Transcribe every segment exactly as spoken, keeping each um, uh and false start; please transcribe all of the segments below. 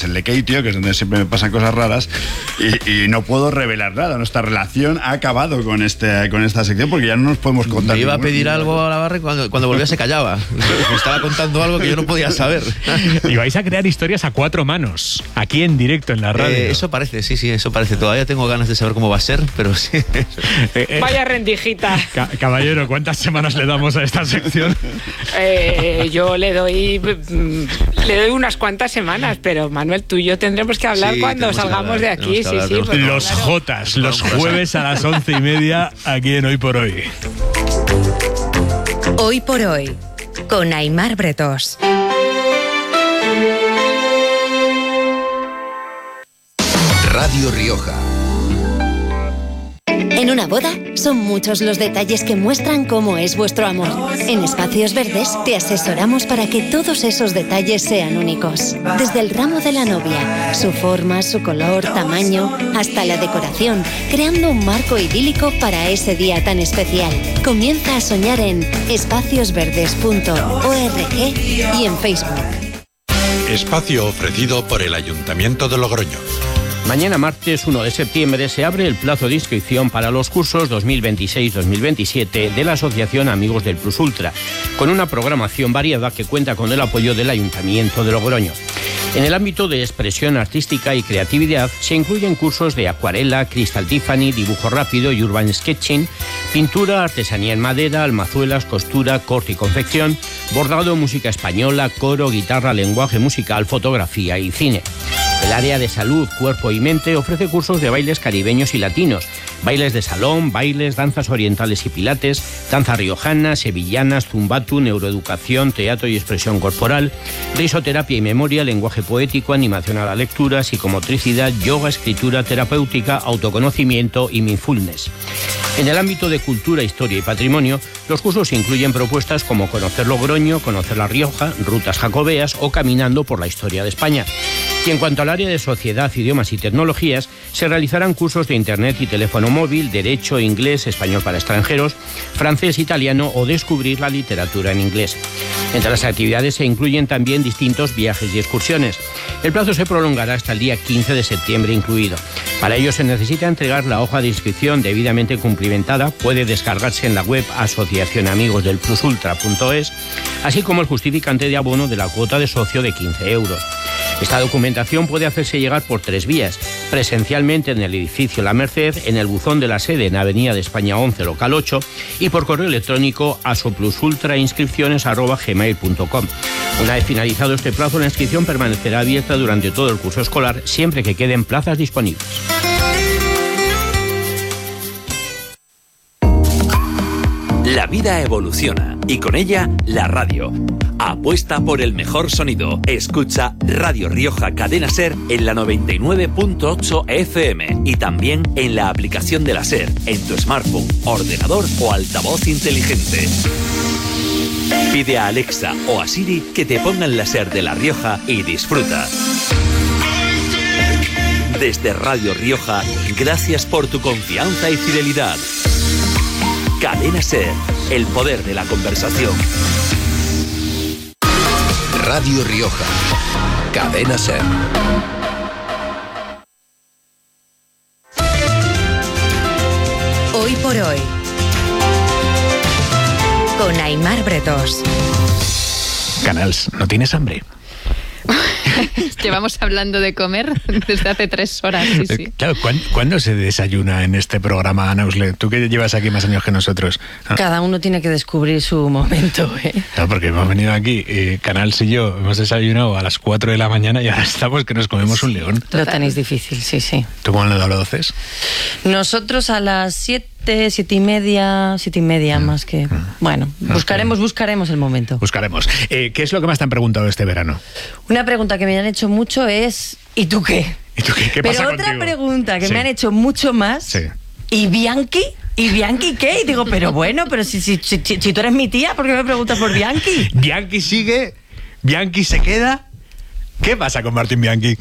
más el de Keitio, que es donde siempre me pasan cosas raras, y, y no puedo revelar nada. Nuestra relación ha acabado con, este, con esta sección porque ya no nos podemos contar. Me iba a pedir algo a la barra y cuando, cuando volvía se callaba. Me estaba contando algo que yo no podía saber. Y vais a crear historias a cuatro manos, aquí en directo en la radio. Eh, eso parece, sí, sí, eso parece. Todavía tengo ganas de saber cómo va a ser, pero sí. Eh, eh, Vaya rendijita. Ca- caballero, ¿cuántas semanas le damos a esta sección? Eh, yo le doy mm, le doy unas cuantas semanas, pero Manuel, tú y yo tendremos que hablar Sí, cuando tenemos que salgamos hablar, de aquí. tenemos que Sí, hablar, sí, tenemos que porque, Los claro, Jotas, los jueves a las once y media, aquí en Hoy por Hoy. Hoy por Hoy, con Aimar Bretós. Radio Rioja. En una boda son muchos los detalles que muestran cómo es vuestro amor. En Espacios Verdes te asesoramos para que todos esos detalles sean únicos. Desde el ramo de la novia, su forma, su color, tamaño, hasta la decoración, creando un marco idílico para ese día tan especial. Comienza a soñar en espacios verdes punto org y en Facebook. Espacio ofrecido por el Ayuntamiento de Logroño. Mañana martes uno de septiembre se abre el plazo de inscripción para los cursos dos mil veintiséis dos mil veintisiete de la Asociación Amigos del Plus Ultra, con una programación variada que cuenta con el apoyo del Ayuntamiento de Logroño. En el ámbito de expresión artística y creatividad se incluyen cursos de acuarela, Crystal Tiffany, dibujo rápido y urban sketching, pintura, artesanía en madera, almazuelas, costura, corte y confección, bordado, música española, coro, guitarra, lenguaje musical, fotografía y cine. El área de salud, cuerpo y mente ofrece cursos de bailes caribeños y latinos, bailes de salón, bailes, danzas orientales y pilates, danza riojana, sevillanas, zumbatu, neuroeducación, teatro y expresión corporal, risoterapia y memoria, lenguaje poético, animación a la lectura, psicomotricidad, yoga, escritura terapéutica, autoconocimiento y mindfulness. En el ámbito de cultura, historia y patrimonio, los cursos incluyen propuestas como conocer Logroño, conocer La Rioja, rutas jacobeas o caminando por la historia de España. Y en cuanto al área de sociedad, idiomas y tecnologías, se realizarán cursos de internet y teléfono móvil, derecho, inglés, español para extranjeros, francés, italiano o descubrir la literatura en inglés. Entre las actividades se incluyen también distintos viajes y excursiones. El plazo se prolongará hasta el día quince de septiembre incluido. Para ello se necesita entregar la hoja de inscripción debidamente cumplimentada, puede descargarse en la web asociación amigos del plus ultra punto es, así como el justificante de abono de la cuota de socio de quince euros. Esta documentación puede hacerse llegar por tres vías: presencialmente en el edificio La Merced, en el buzón de la sede en Avenida de España once, local ocho, y por correo electrónico a soplusultrainscripciones arroba gmail punto com. Una vez finalizado este plazo, la inscripción permanecerá abierta durante todo el curso escolar, siempre que queden plazas disponibles. La vida evoluciona y con ella la radio. Apuesta por el mejor sonido. Escucha Radio Rioja Cadena SER en la noventa y nueve punto ocho F M y también en la aplicación de la SER en tu smartphone, ordenador o altavoz inteligente. Pide a Alexa o a Siri que te pongan la SER de La Rioja y disfruta. Desde Radio Rioja, gracias por tu confianza y fidelidad. Cadena SER, el poder de la conversación. Radio Rioja. Cadena SER. Hoy por Hoy, con Aimar Bretós. Canals, ¿no tienes hambre? Llevamos hablando de comer desde hace tres horas, sí, sí. Claro, ¿cuándo, ¿cuándo se desayuna en este programa, Ana Usle? Tú que llevas aquí más años que nosotros. ¿No? Cada uno tiene que descubrir su momento, ¿eh? Claro, porque hemos venido aquí, eh, Canals y yo, hemos desayunado a las cuatro de la mañana y ahora estamos que nos comemos un león. Lo tenéis difícil, sí, sí. ¿Tú cómo le das los doces? Nosotros a las siete, siete y media, siete y media mm. más que... Bueno, buscaremos, buscaremos el momento. Buscaremos. Eh, ¿Qué es lo que más te han preguntado este verano? Una pregunta que me han hecho mucho es ¿y tú qué? ¿Y tú qué? ¿Qué pasa Pero otra contigo? pregunta que sí. me han hecho mucho más, sí. ¿y Bianchi? ¿Y Bianchi qué? Y digo, pero bueno, pero si, si, si, si, si tú eres mi tía, ¿por qué me preguntas por Bianchi? ¿Bianchi sigue? ¿Bianchi se queda? ¿Qué pasa con Martín Bianchi?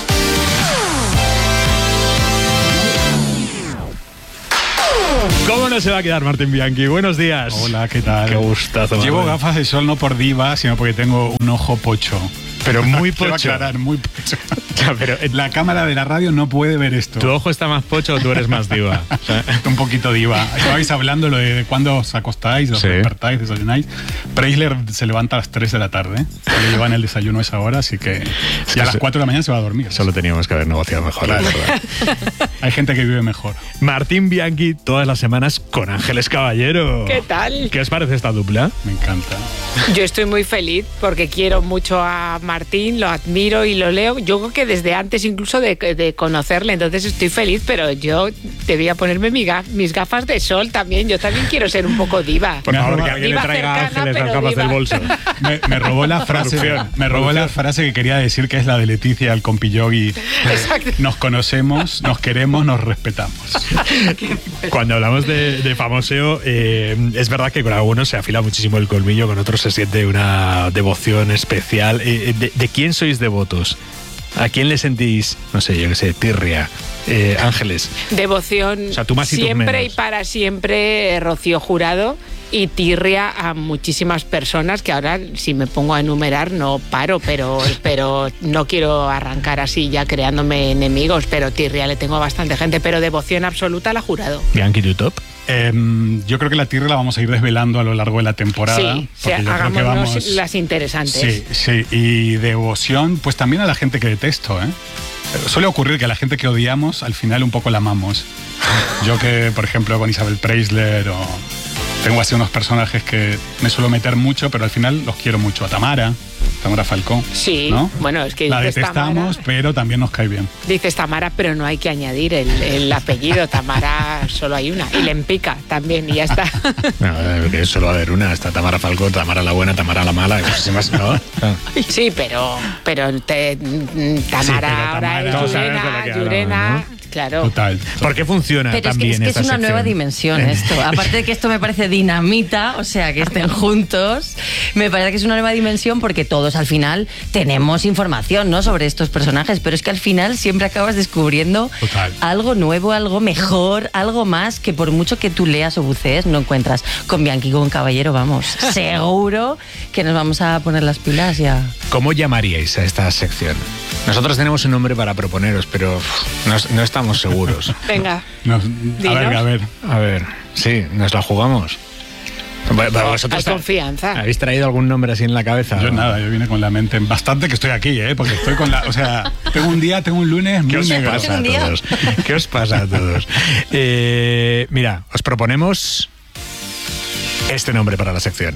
¿Cómo no no se va a quedar Martín Bianchi. Buenos días. Hola, ¿qué tal? Qué gustazo. Llevo Manuel. gafas de sol no por diva, sino porque tengo un ojo pocho. Pero muy Quiero pocho. aclarar, muy pocho. Ya, pero, eh, La cámara de la radio no puede ver esto. ¿tu ojo está más pocho o tú eres más diva? O sea, Un poquito diva. Estabais hablando lo de cuándo os acostáis, os Sí. despertáis, desayunáis. Preisler se levanta a las tres de la tarde. Le llevan el desayuno a esa hora, así que Es y que a las eso- cuatro de la mañana se va a dormir. Solo teníamos que haber negociado mejor, la verdad. Hay gente que vive mejor. Martín Bianchi todas las semanas con Ángeles Caballero. ¿Qué tal? ¿Qué os parece esta dupla? Me encanta. Yo estoy muy feliz porque quiero mucho a Martín, lo admiro y lo leo. Yo creo que desde antes incluso de, de conocerle, entonces estoy feliz, pero yo debía ponerme mi gaf- mis gafas de sol también. Yo también quiero ser un poco diva. Por Me favor, ha que robado- alguien le Diva traiga a cercana, Ángeles las pero gafas diva. del bolso. Me, me robó la frase, Producción, me robó la producción. frase que quería decir, que es la de Leticia al compillogi. Exacto. Nos conocemos, nos queremos, nos respetamos. Cuando hablamos de, de famoseo, eh, es verdad que con algunos se afila muchísimo el colmillo, con otros se siente una devoción especial. Eh, de, ¿De quién sois devotos? ¿A quién le sentís, no sé, yo qué sé, tirria? Eh, Ángeles. Devoción O sea, tú más y tú siempre menos. y para siempre, eh, Rocío Jurado, y tirria a muchísimas personas que ahora, si me pongo a enumerar, no paro, pero, pero no quiero arrancar así ya creándome enemigos, pero tirria le tengo a bastante gente, pero devoción absoluta a la Jurado. Bianchi, tu top. Em, yo creo que la tierra la vamos a ir desvelando a lo largo de la temporada. Sí, o sea, porque yo creo que hagámonos vamos- las interesantes. Sí, sí. Y devoción, pues también a la gente que detesto, ¿eh? Suele ocurrir que a la gente que odiamos, al final un poco la amamos. Yo que, por ejemplo, con Isabel Preisler o... Tengo así unos personajes que me suelo meter mucho, pero al final los quiero mucho. A Tamara, Tamara Falcó. Sí, ¿no? bueno, es que La dices detestamos, Tamara, pero también nos cae bien. dices Tamara, pero no hay que añadir el, el apellido. Tamara solo hay una. Y Lempica también, y ya está. No, eh, que solo va a haber una. Está Tamara Falcón, Tamara la buena, Tamara la mala, y muchísimas, ¿no? Ah. Sí, pero, pero te, mm, Tamara Sí, pero ahora Tamara- es Todos sabemos de la Llurena, que Llurena, hablamos, claro. Total. ¿Por qué funciona Pero es que, también es que es esta una sección? nueva dimensión esto. Aparte de que esto me parece dinamita, o sea, que estén juntos, me parece que es una nueva dimensión porque todos al final tenemos información, ¿no?, sobre estos personajes, pero es que al final siempre acabas descubriendo Total. algo nuevo, algo mejor, algo más que por mucho que tú leas o bucees no encuentras. Con Bianchi, con Caballero, vamos, seguro que nos vamos a poner las pilas ya. ¿Cómo llamaríais a esta sección? Nosotros tenemos un nombre para proponeros, pero uf, no, no estamos seguros. Venga, Nos- a Dinos. ver, a ver. A ver, sí, nos la jugamos. Para hay vosotros, confianza. ¿habéis traído algún nombre así en la cabeza? Yo nada, yo vine con la mente bastante que estoy aquí, ¿eh? Porque estoy con la... O sea, tengo un día, tengo un lunes muy ¿Qué os negro. pasa a Un día. todos? ¿Qué os pasa a todos? Eh, mira, os proponemos este nombre para la sección.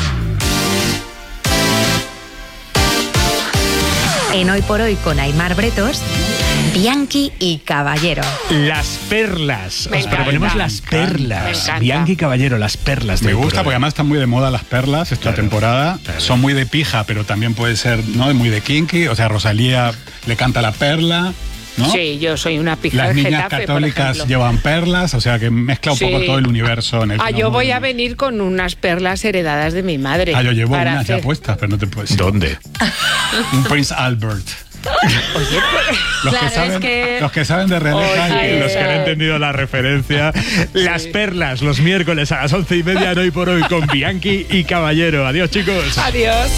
En Hoy por Hoy con Aimar Bretos, Bianchi y Caballero. Las perlas. Me Os encanta. proponemos las Me perlas. encanta. Bianchi Caballero, las perlas. Me del gusta programa. porque además están muy de moda las perlas esta Claro, temporada. claro. Son muy de pija, pero también puede ser, ¿no?, muy de kinky. O sea, Rosalía le canta la perla, ¿no? Sí, yo soy una pija Las de niñas Getafe, por católicas ejemplo. llevan perlas, o sea que mezcla un Sí. poco todo el universo en el Ah, que yo nos voy a movemos. venir con unas perlas heredadas de mi madre. Ah, yo llevo para unas ya hacer- puestas, pero no te puedes. ¿Dónde? Un Prince Albert. Oye, pues, Los, Claro, que saben, es que- los que saben de realeza. Oye, y- Los que han entendido la referencia. Las perlas, los miércoles a las once y media en Hoy por Hoy con Bianchi y Caballero. Adiós, chicos. adiós.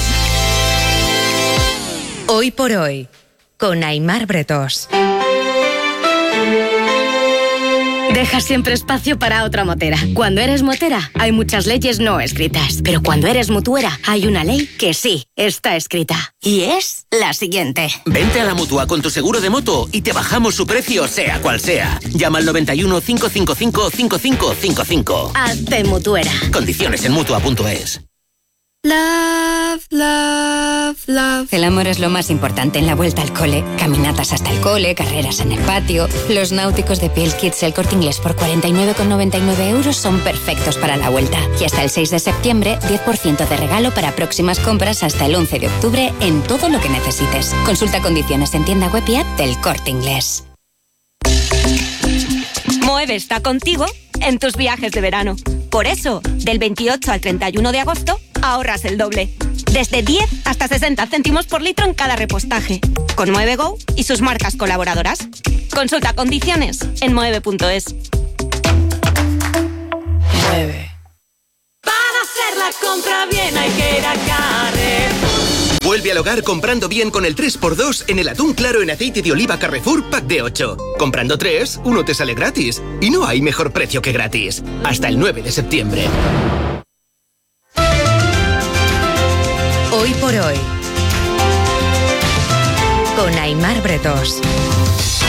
Hoy por Hoy con Aimar Bretos. Deja siempre espacio para otra motera. Cuando eres motera, hay muchas leyes no escritas. Pero cuando eres mutuera, hay una ley que sí está escrita. Y es la siguiente. Vente a la Mutua con tu seguro de moto y te bajamos su precio sea cual sea. Llama al noventa y uno, cinco cinco cinco, cinco cinco cinco cinco. Hazte mutuera. Condiciones en mutua punto es. Love, love, love. El amor es lo más importante en la vuelta al cole. Caminatas hasta el cole, carreras en el patio. Los náuticos de Piel Kids El Corte Inglés por cuarenta y nueve con noventa y nueve euros son perfectos para la vuelta. Y hasta el seis de septiembre, diez por ciento de regalo para próximas compras hasta el once de octubre en todo lo que necesites. Consulta condiciones en tienda web y app del Corte Inglés. Moeve está contigo en tus viajes de verano. Por eso, del veintiocho al treinta y uno de agosto, ahorras el doble. Desde diez hasta sesenta céntimos por litro en cada repostaje. Con Moeve Go y sus marcas colaboradoras. Consulta condiciones en moeve punto es. nueve. Para hacer la compra bien hay que ir a Carrefour. Vuelve al hogar comprando bien con el tres por dos en el atún claro en aceite de oliva Carrefour Pack de ocho. Comprando tres, uno te sale gratis. Y no hay mejor precio que gratis. Hasta el nueve de septiembre. Hoy por hoy. Con Aimar Bretos.